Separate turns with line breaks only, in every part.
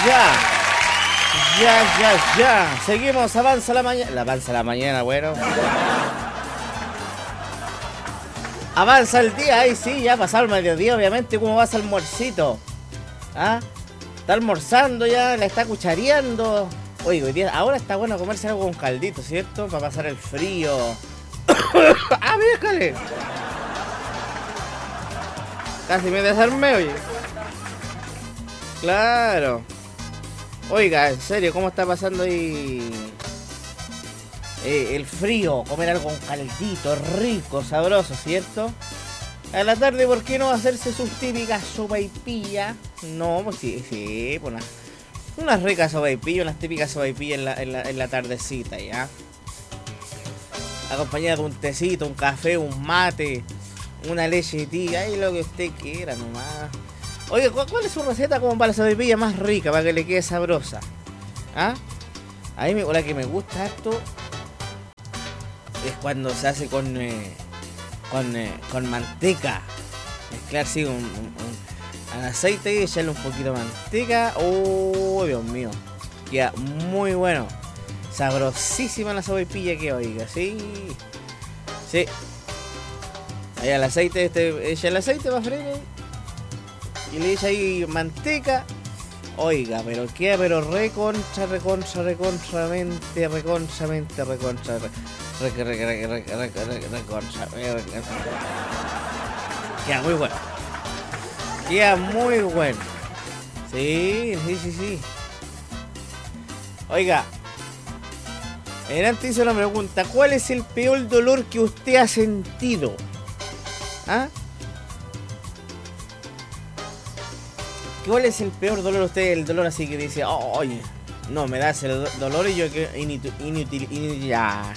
ya. Ya. Seguimos, avanza la mañana. Avanza la mañana, bueno. Avanza el día, ahí sí, ya pasado el mediodía, obviamente. ¿Cómo vas almuercito? ¿Ah? Está almorzando ya, la está cuchareando. Oye, hoy día, ahora está bueno comerse algo con caldito, ¿cierto? Para pasar el frío. ¡Ah, déjale! Casi me desarmé, oye. Claro. Oiga, en serio, ¿cómo está pasando ahí el frío? Comer algo con caldito, rico, sabroso, ¿cierto? A la tarde, ¿por qué no hacerse sus típicas sopaipillas? No, pues sí, pues unas ricas sopaipillas, unas típicas sopaipillas en la tardecita, ¿ya? Acompañada de un tecito, un café, un mate, una leche de tía, ahí lo que usted quiera nomás. Oye, ¿cuál es su receta como para la sopaipilla más rica, para que le quede sabrosa? ¿Ah? A mí la que me gusta harto es cuando se hace con manteca. Mezclar sí, un aceite y echarle un poquito de manteca. Oh, Dios mío. Queda muy bueno. Sabrosísima la sopaipilla que oiga, sí. Sí. Ahí al aceite, echa el aceite para freír y le echa ahí manteca. Oiga, pero queda recontramente. Queda muy bueno. Queda muy bueno. Sí. Oiga, antes hizo una pregunta. ¿Cuál es el peor dolor que usted ha sentido? ¿Ah? ¿Cuál es el peor dolor usted? El dolor así que dice, oye, no, me da ese dolor y yo que ya.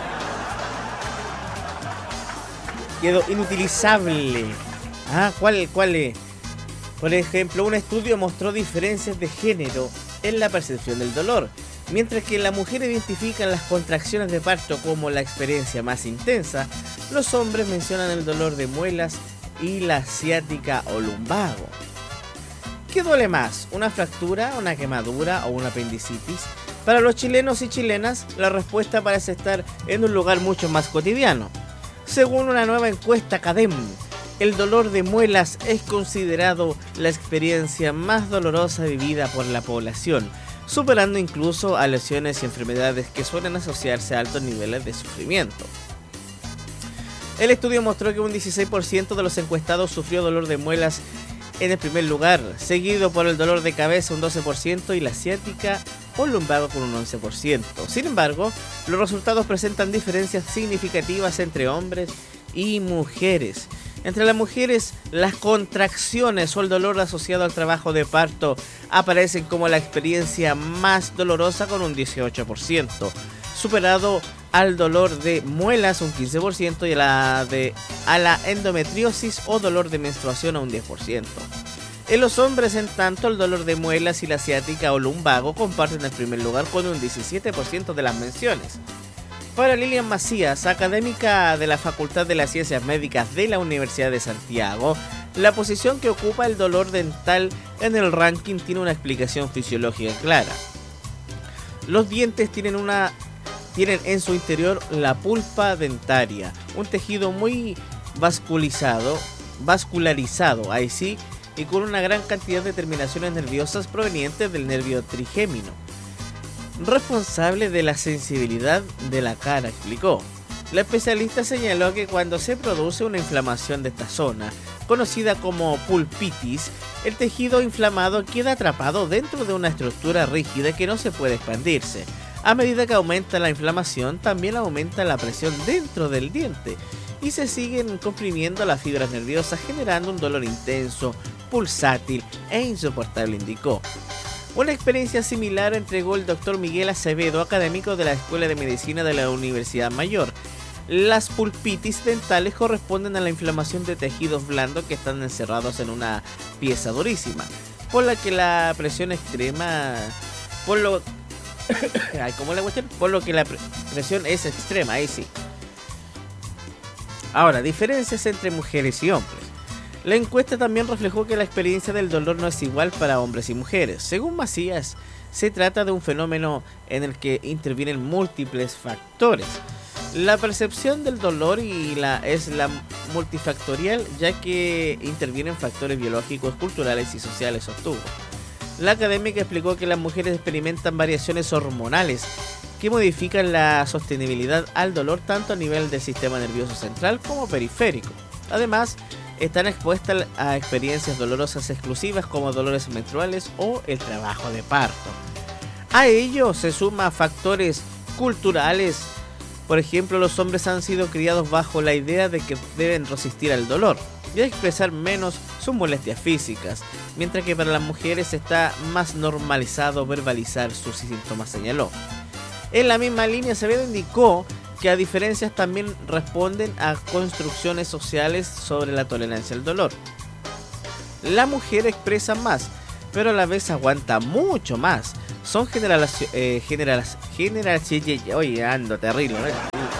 Quedo inutilizable. Ah, ¿cuál es? Por ejemplo, un estudio mostró diferencias de género en la percepción del dolor. Mientras que las mujeres identifican las contracciones de parto como la experiencia más intensa, los hombres mencionan el dolor de muelas y la ciática o lumbago. ¿Qué duele más? ¿Una fractura, una quemadura o una apendicitis? Para los chilenos y chilenas, la respuesta parece estar en un lugar mucho más cotidiano. Según una nueva encuesta CADEM, el dolor de muelas es considerado la experiencia más dolorosa vivida por la población, superando incluso a lesiones y enfermedades que suelen asociarse a altos niveles de sufrimiento. El estudio mostró que un 16% de los encuestados sufrió dolor de muelas en el primer lugar, seguido por el dolor de cabeza un 12% y la ciática o lumbago con un 11%. Sin embargo, los resultados presentan diferencias significativas entre hombres y mujeres. Entre las mujeres, las contracciones o el dolor asociado al trabajo de parto aparecen como la experiencia más dolorosa con un 18%, superado al dolor de muelas un 15% y a la endometriosis o dolor de menstruación a un 10%. En los hombres, en tanto, el dolor de muelas y la ciática o lumbago comparten el primer lugar con un 17% de las menciones. Para Lilian Macías, académica de la Facultad de las Ciencias Médicas de la Universidad de Santiago, la posición que ocupa el dolor dental en el ranking tiene una explicación fisiológica clara. Los dientes tienen en su interior la pulpa dentaria, un tejido muy vascularizado, ahí sí, y con una gran cantidad de terminaciones nerviosas provenientes del nervio trigémino, responsable de la sensibilidad de la cara, explicó. La especialista señaló que cuando se produce una inflamación de esta zona, conocida como pulpitis, el tejido inflamado queda atrapado dentro de una estructura rígida que no se puede expandirse. A medida que aumenta la inflamación, también aumenta la presión dentro del diente y se siguen comprimiendo las fibras nerviosas, generando un dolor intenso, pulsátil e insoportable, indicó. Una experiencia similar entregó el Dr. Miguel Acevedo, académico de la Escuela de Medicina de la Universidad Mayor. Las pulpitis dentales corresponden a la inflamación de tejidos blandos que están encerrados en una pieza durísima, por la que la presión extrema, por lo que la presión es extrema, ahí sí. Ahora, diferencias entre mujeres y hombres. La encuesta también reflejó que la experiencia del dolor no es igual para hombres y mujeres. Según Macías, se trata de un fenómeno en el que intervienen múltiples factores. La percepción del dolor es la multifactorial, ya que intervienen factores biológicos, culturales y sociales, sostuvo. La académica explicó que las mujeres experimentan variaciones hormonales que modifican la sostenibilidad al dolor tanto a nivel del sistema nervioso central como periférico. Además, están expuestas a experiencias dolorosas exclusivas como dolores menstruales o el trabajo de parto. A ello se suman factores culturales. Por ejemplo, los hombres han sido criados bajo la idea de que deben resistir al dolor y expresar menos sus molestias físicas, mientras que para las mujeres está más normalizado verbalizar sus síntomas, señaló. En la misma línea, Acevedo indicó que a diferencias también responden a construcciones sociales sobre la tolerancia al dolor. La mujer expresa más, pero a la vez aguanta mucho más. Son oye, ando terrible, ¿no?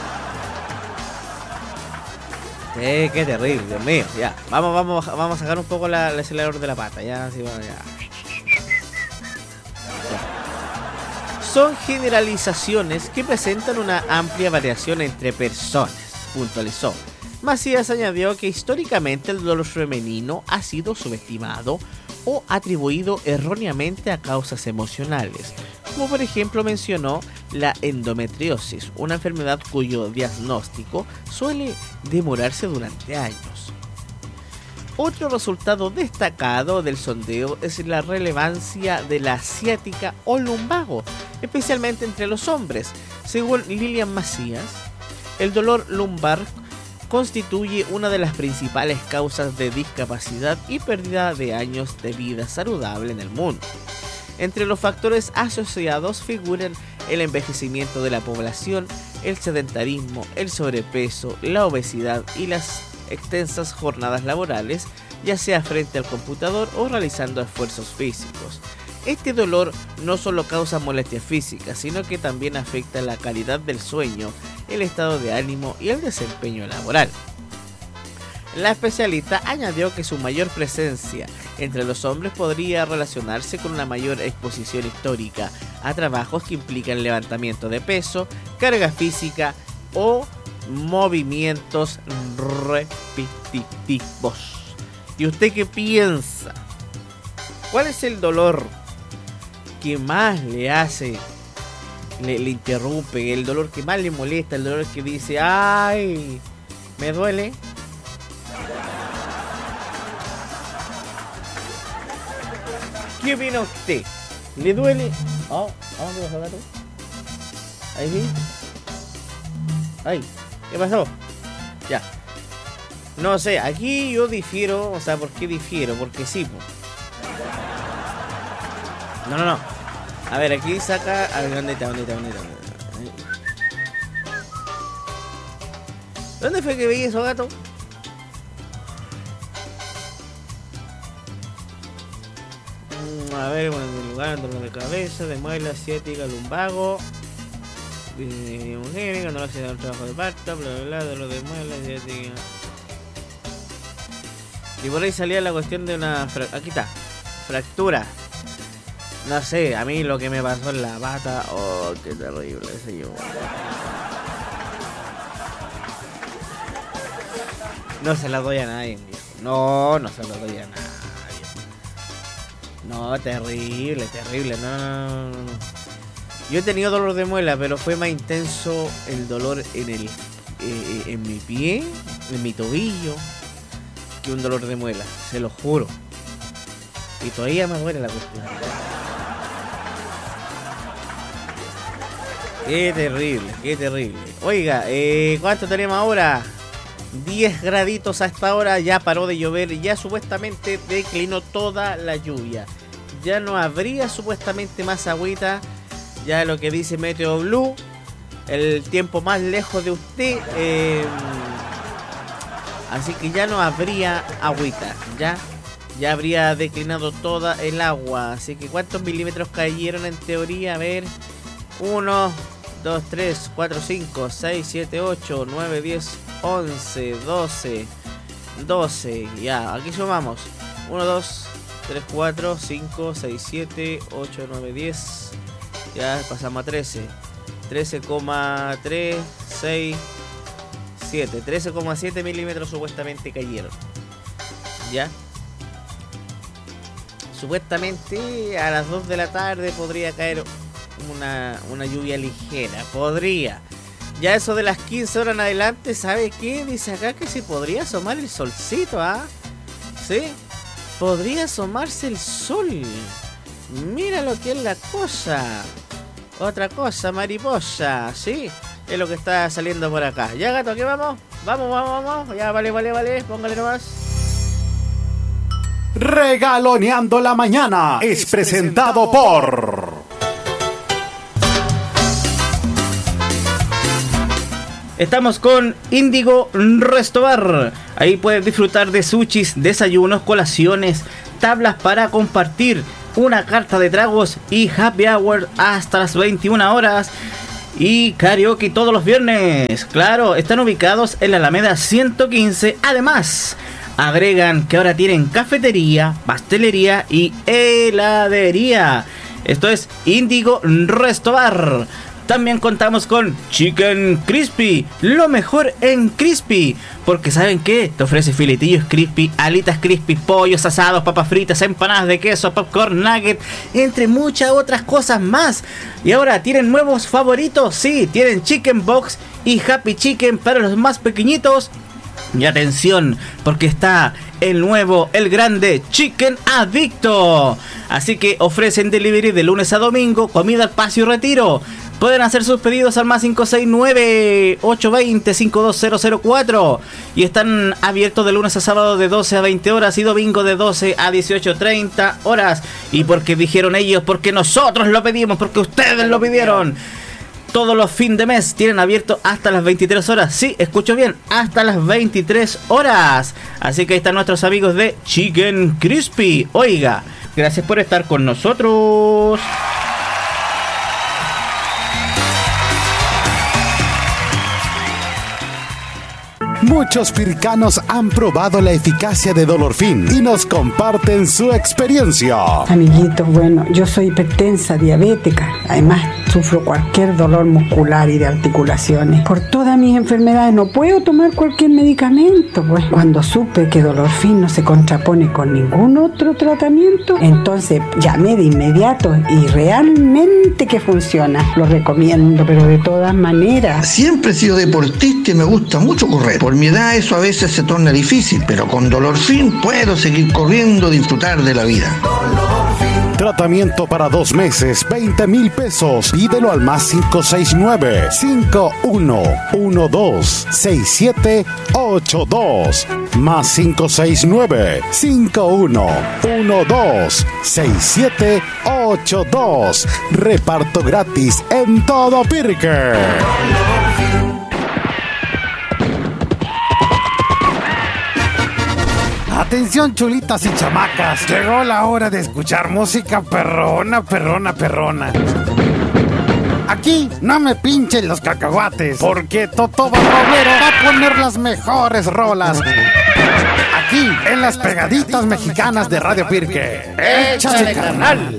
Qué terrible, Dios mío, ya. Vamos a sacar un poco el acelerador de la pata, ya, sí, bueno, ya. Son generalizaciones que presentan una amplia variación entre personas, puntualizó. Macías añadió que históricamente el dolor femenino ha sido subestimado o atribuido erróneamente a causas emocionales, como por ejemplo mencionó la endometriosis, una enfermedad cuyo diagnóstico suele demorarse durante años. Otro resultado destacado del sondeo es la relevancia de la ciática o lumbago, especialmente entre los hombres. Según Lilian Macías, el dolor lumbar constituye una de las principales causas de discapacidad y pérdida de años de vida saludable en el mundo. Entre los factores asociados figuran el envejecimiento de la población, el sedentarismo, el sobrepeso, la obesidad y las extensas jornadas laborales, ya sea frente al computador o realizando esfuerzos físicos. Este dolor no solo causa molestias físicas, sino que también afecta la calidad del sueño, el estado de ánimo y el desempeño laboral. La especialista añadió que su mayor presencia entre los hombres podría relacionarse con una mayor exposición histórica a trabajos que implican levantamiento de peso, carga física o movimientos repetitivos. ¿Y usted qué piensa? ¿Cuál es el dolor que más le hace, le interrumpe, el dolor que más le molesta, el dolor que dice, ay, me duele? ¿Qué opina usted? ¿Le duele? Oh, ¿dónde vas a gato? Ahí sí. Ay, ¿qué pasó? Ya. No sé, aquí yo difiero, o sea, ¿por qué difiero? Porque sí, po. No. A ver, aquí saca. A ver, ¿dónde está? ¿Dónde fue que veía eso, gato? A ver, bueno, en el lugar, dolor de cabeza, de muela, ciática, lumbago. Mujer, cuando hace el trabajo de parto, bla bla bla, dolor de muela, ciática. Y por ahí salía la cuestión de una... Aquí está. Fractura. No sé, a mí lo que me pasó en la pata... Oh, qué terrible ese yo. No se la doy a nadie, viejo. No se la doy a nadie. No, terrible. No. Yo he tenido dolor de muela, pero fue más intenso el dolor en mi pie, en mi tobillo, que un dolor de muela, se lo juro. Y todavía me duele la cuestión. Qué terrible. Oiga, ¿cuánto tenemos ahora? 10 graditos a esta hora, ya paró de llover, ya supuestamente declinó toda la lluvia. Ya no habría supuestamente más agüita, ya lo que dice Meteo Blue, el tiempo más lejos de usted, así que ya no habría agüita, ya habría declinado toda el agua. Así que ¿cuántos milímetros cayeron en teoría? A ver, 1, 2, 3, 4, 5, 6, 7, 8, 9, 10, 11, 12, 12. Ya, aquí sumamos. 1, 2, 3, 4, 5, 6, 7, 8, 9, 10. Ya pasamos a 13. 13,367. 13,7 milímetros supuestamente cayeron. ¿Ya? Supuestamente a las 2 de la tarde podría caer una lluvia ligera. Podría. Ya eso de las 15 horas en adelante, ¿sabe qué? Dice acá que se podría asomar el solcito, ¿ah? ¿Sí? Podría asomarse el sol. Mira lo que es la cosa. Otra cosa, mariposa, ¿sí? Es lo que está saliendo por acá. Ya, gato, ¿qué vamos? Vamos. Ya, vale. Póngale nomás.
Regaloneando la mañana es presentado por
Estamos con Índigo Restobar. Ahí puedes disfrutar de sushis, desayunos, colaciones, tablas para compartir, una carta de tragos y happy hour hasta las 21 horas. Y karaoke todos los viernes. Claro, están ubicados en la Alameda 115. Además, agregan que ahora tienen cafetería, pastelería y heladería. Esto es Índigo Restobar. También contamos con Chicken Crispy, lo mejor en crispy. Porque ¿saben qué? Te ofrece filetillos crispy, alitas crispy, pollos asados, papas fritas, empanadas de queso, popcorn, nugget, entre muchas otras cosas más. Y ahora tienen nuevos favoritos, sí, tienen Chicken Box y Happy Chicken para los más pequeñitos. Y atención, porque está el nuevo, el grande Chicken Adicto. Así que ofrecen delivery de lunes a domingo, comida al paso y retiro. Pueden hacer sus pedidos al más 569-820-52004. Y están abiertos de lunes a sábado de 12 a 20 horas y domingo de 12 a 18:30 horas. Y porque dijeron ellos, porque nosotros lo pedimos, porque ustedes lo pidieron. Todos los fines de mes tienen abierto hasta las 23 horas. Sí, escucho bien, hasta las 23 horas. Así que ahí están nuestros amigos de Chicken Crispy. Oiga, gracias por estar con nosotros.
Muchos pircanos han probado la eficacia de Dolorfin y nos comparten su experiencia.
Amiguitos, bueno, yo soy hipertensa, diabética. Además, sufro cualquier dolor muscular y de articulaciones. Por todas mis enfermedades no puedo tomar cualquier medicamento. Pues cuando supe que Dolorfin no se contrapone con ningún otro tratamiento, entonces llamé de inmediato y realmente que funciona. Lo recomiendo, pero de todas maneras.
Siempre he sido deportista y me gusta mucho correr. Por mi edad eso a veces se torna difícil, pero con Dolorfin puedo seguir corriendo, disfrutar de la vida.
Tratamiento para 2 meses, 20,000 pesos. Pídelo al más 569-5112-6782. Más 569-5112-6782. Reparto gratis en todo Pirque.
Atención, chulitas y chamacas, llegó la hora de escuchar música perrona. Aquí no me pinchen los cacahuates, porque Toto Barroblero va a poner las mejores rolas. Aquí, en las pegaditas mexicanas de Radio Pirque. ¡Échale, carnal!